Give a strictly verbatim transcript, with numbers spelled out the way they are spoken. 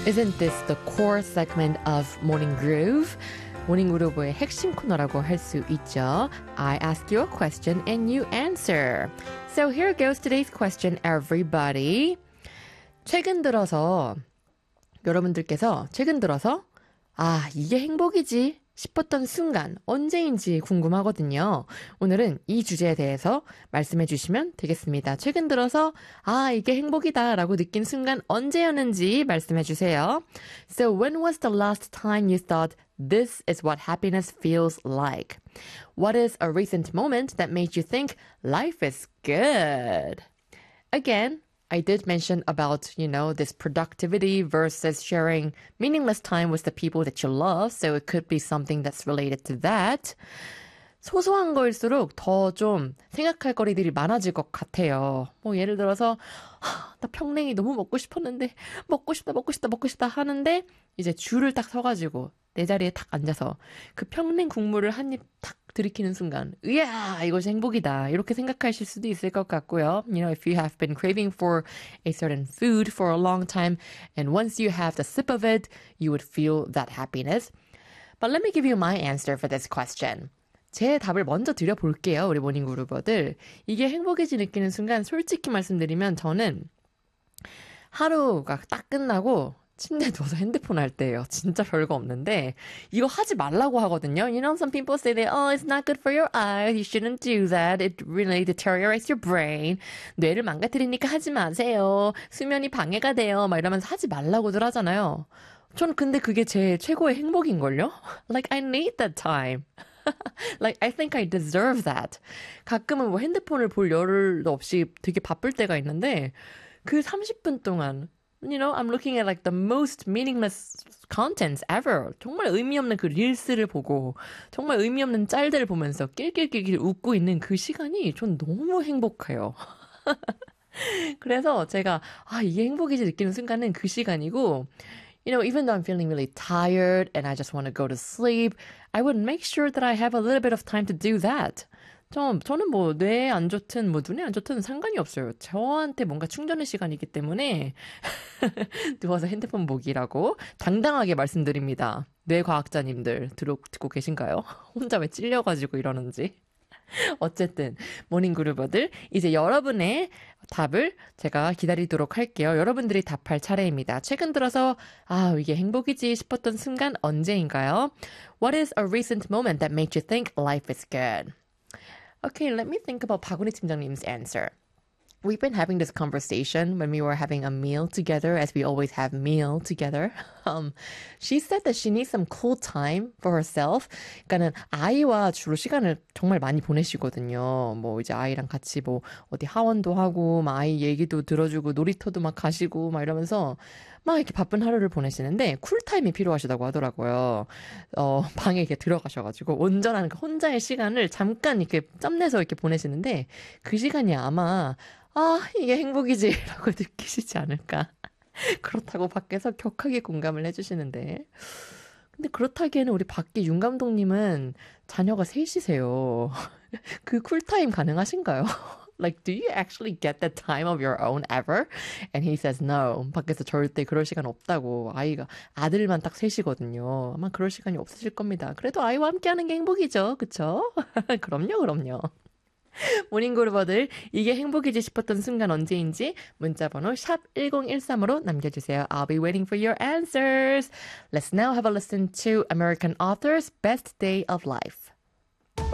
Isn't this the core segment of Morning Groove? 모닝 그루브의 핵심 코너라고 할 수 있죠. I ask you a question and you answer. So here goes today's question, everybody. 최근 들어서 여러분들께서 최근 들어서 아, 이게 행복이지 싶었던 순간 언제인지 궁금하거든요. 오늘은 이 주제에 대해서 말씀해 주시면 되겠습니다. 최근 들어서 아, 이게 행복이다 라고 느낀 순간 언제였는지 말씀해 주세요. So when was the last time you thought this is what happiness feels like? What is a recent moment that made you think life is good? Again, I did mention about, you know, this productivity versus sharing meaningless time with the people that you love. So it could be something that's related to that. 소소한 거일수록 더 좀 생각할 거리들이 많아질 것 같아요. 뭐 예를 들어서 하, 나 평냉이 너무 먹고 싶었는데 먹고 싶다 먹고 싶다 먹고 싶다 하는데 이제 줄을 딱 서가지고 내 자리에 딱 앉아서 그 평냉 국물을 한 입 탁 들이키는 순간 이야 이것이 행복이다 이렇게 생각하실 수도 있을 것 같고요. You know, if you have been craving for a certain food for a long time and once you have the sip of it, you would feel that happiness. But let me give you my answer for this question. 제 답을 먼저 드려볼게요. 우리 모닝그루버들. 이게 행복해지 느끼는 순간 솔직히 말씀드리면 저는 하루가 딱 끝나고 침대에 누워서 핸드폰 할 때예요. 진짜 별거 없는데 이거 하지 말라고 하거든요. You know, some people say that, oh, it's not good for your eyes. You shouldn't do that. It really deteriorates your brain. 뇌를 망가뜨리니까 하지 마세요. 수면이 방해가 돼요. 막 이러면서 하지 말라고들 하잖아요. 전 근데 그게 제 최고의 행복인걸요? Like, I need that time. Like, I think I deserve that. 가끔은 뭐 핸드폰을 볼 여를도 없이 되게 바쁠 때가 있는데 그 삼십 분 동안 You know, I'm looking at like the most meaningless contents ever. 정말 의미 없는 그 릴스를 보고 정말 의미 없는 짤들을 보면서 낄낄낄낄 웃고 있는 그 시간이 전 너무 행복해요. 그래서 제가 아, 이게 행복이지 느끼는 순간은 그 시간이고 You know, even though I'm feeling really tired and I just want to go to sleep, I would make sure that I have a little bit of time to do that. 좀, 저는 뭐, 뇌에 안 좋든, 뭐, 눈에 안 좋든 상관이 없어요. 저한테 뭔가 충전의 시간이기 때문에, 누워서 핸드폰 보기라고 당당하게 말씀드립니다. 뇌과학자님들, 들어, 듣고 계신가요? 혼자 왜 찔려가지고 이러는지. 어쨌든, 모닝그루버들, 이제 여러분의 답을 제가 기다리도록 할게요. 여러분들이 답할 차례입니다. 최근 들어서, 아, 이게 행복이지 싶었던 순간 언제인가요? What is a recent moment that made you think life is good? Okay, let me think about 박은희 팀장님's answer. We've been having this conversation when we were having a meal together, as we always have meal together. Um, she said that she needs some cool time for herself. 그러니까는 아이와 주로 시간을 정말 많이 보내시거든요. 뭐 이제 아이랑 같이 뭐 어디 하원도 하고, 막 아이 얘기도 들어주고, 놀이터도 막 가시고, 막 이러면서 막 이렇게 바쁜 하루를 보내시는데 쿨타임이 필요하시다고 하더라고요. 어, 방에 이렇게 들어가셔가지고 온전한 그 혼자의 시간을 잠깐 이렇게 짬내서 이렇게 보내시는데 그 시간이 아마 아, 이게 행복이지 라고 느끼시지 않을까. 그렇다고 밖에서 격하게 공감을 해주시는데. 근데 그렇다기에는 우리 밖에 윤 감독님은 자녀가 셋이세요. 그 쿨타임 가능하신가요? Like, do you actually get that time of your own ever? And he says no. 밖에서 절대 그럴 시간 없다고. 아이가, 아들만 딱 셋이거든요. 아마 그럴 시간이 없으실 겁니다. 그래도 아이와 함께하는 게 행복이죠. 그쵸? 그럼요, 그럼요. 모닝그루버들 이게 행복이지 싶었던 순간 언제인지 문자번호 샵 일공일삼으로 남겨주세요. I'll be waiting for your answers. Let's now have a listen to American author's Best Day of Life.